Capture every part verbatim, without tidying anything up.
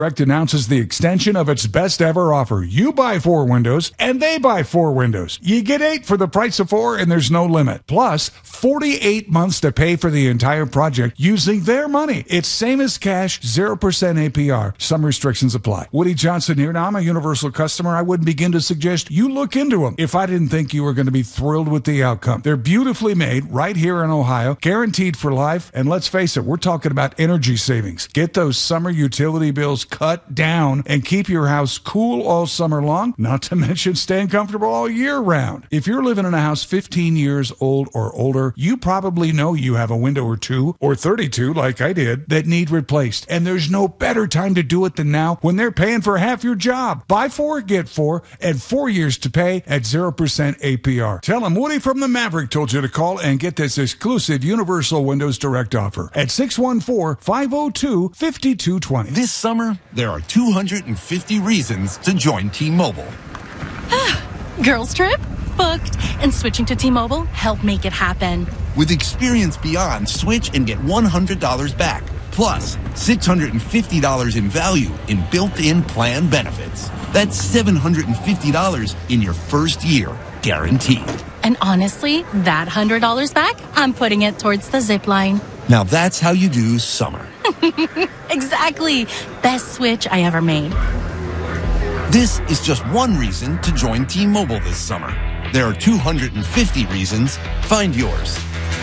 Direct announces the extension of its best ever offer. You buy four windows and they buy four windows. You get eight for the price of four and there's no limit. Plus, forty-eight months to pay for the entire project using their money. It's same as cash, zero percent A P R. Some restrictions apply. Woody Johnson here. Now, I'm a Universal customer. I wouldn't begin to suggest you look into them if I didn't think you were going to be thrilled with the outcome. They're beautifully made right here in Ohio, guaranteed for life. And let's face it, we're talking about energy savings. Get those summer utility bills cut down and keep your house cool all summer long, not to mention staying comfortable all year round. If you're living in a house fifteen years old or older, you probably know you have a window or two, or thirty-two like I did, that need replaced. And there's no better time to do it than now when they're paying for half your job. Buy four, get four, and four years to pay at zero percent A P R. Tell them Woody from the Maverick told you to call and get this exclusive Universal Windows Direct offer at six one four, five oh two, five two two zero. This summer, there are two hundred fifty reasons to join T-Mobile. Girls trip? Booked. And switching to T-Mobile helped make it happen. With Experience Beyond, switch and get one hundred dollars back. Plus, six hundred fifty dollars in value in built-in plan benefits. That's seven hundred fifty dollars in your first year, guaranteed. And honestly, that one hundred dollars back, I'm putting it towards the zip line. Now that's how you do summer. Exactly. Best switch I ever made. This is just one reason to join T-Mobile this summer. There are two hundred fifty reasons. Find yours.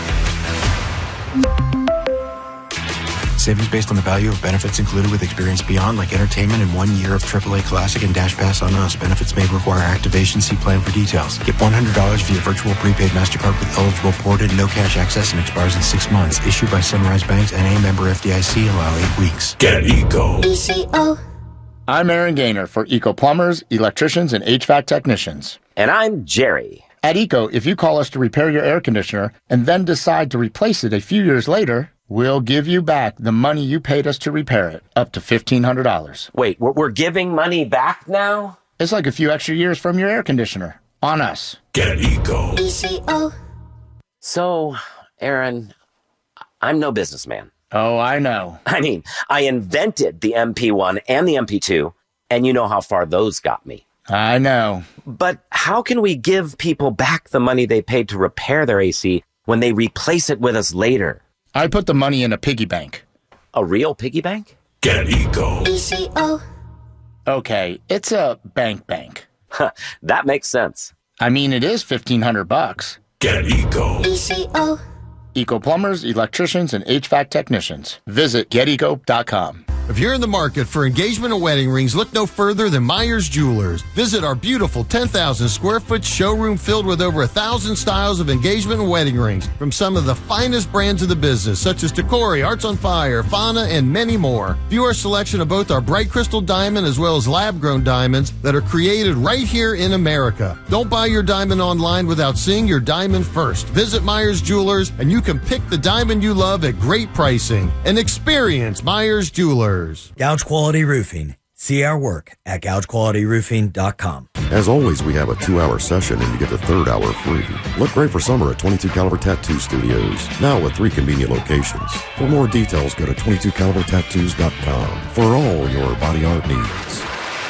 Savings based on the value of benefits included with Experience Beyond, like entertainment and one year of triple A Classic and Dash Pass on Us. Benefits may require activation. See plan for details. Get one hundred dollars via virtual prepaid MasterCard with eligible ported, no cash access, and expires in six months. Issued by Sunrise Banks, N A member F D I C. Allow eight weeks. Get Eco. E C O. I'm Aaron Gaynor for Eco Plumbers, Electricians, and H V A C Technicians. And I'm Jerry. At Eco, if you call us to repair your air conditioner and then decide to replace it a few years later, we'll give you back the money you paid us to repair it, up to fifteen hundred dollars. Wait, we're, we're giving money back now? It's like a few extra years from your air conditioner. On us. Get Eco. E C O. So, Aaron, I'm no businessman. Oh, I know. I mean, I invented the M P one and the M P two, and you know how far those got me. I know. But how can we give people back the money they paid to repair their A C when they replace it with us later? I put the money in a piggy bank. A real piggy bank? Get Eco. E C O. Okay, it's a bank bank. That makes sense. I mean, it is fifteen hundred bucks. Get Eco. E C O. Eco Plumbers, Electricians, and H V A C Technicians. Visit get eco dot com. If you're in the market for engagement and wedding rings, look no further than Myers Jewelers. Visit our beautiful ten thousand square foot showroom filled with over a thousand styles of engagement and wedding rings from some of the finest brands of the business, such as Decory, Arts on Fire, Fauna, and many more. View our selection of both our bright crystal diamond as well as lab-grown diamonds that are created right here in America. Don't buy your diamond online without seeing your diamond first. Visit Myers Jewelers, and you can pick the diamond you love at great pricing. And experience Myers Jewelers. Gouge Quality Roofing. See our work at gouge quality roofing dot com. As always, we have a two-hour session and you get the third hour free. Look great for summer at twenty-two caliber Tattoo Studios, now with three convenient locations. For more details, go to twenty-two caliber tattoos dot com for all your body art needs.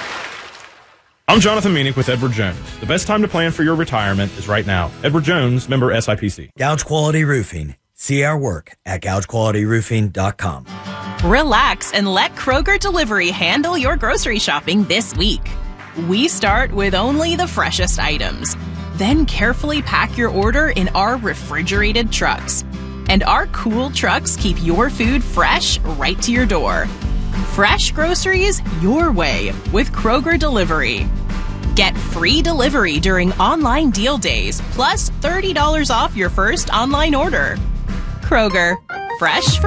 I'm Jonathan Meanick with Edward Jones. The best time to plan for your retirement is right now. Edward Jones, member S I P C. Gouge Quality Roofing. See our work at gouge quality roofing dot com. Relax and let Kroger Delivery handle your grocery shopping this week. We start with only the freshest items, then carefully pack your order in our refrigerated trucks. And our cool trucks keep your food fresh right to your door. Fresh groceries your way with Kroger Delivery. Get free delivery during online deal days, plus thirty dollars off your first online order. Kroger, fresh for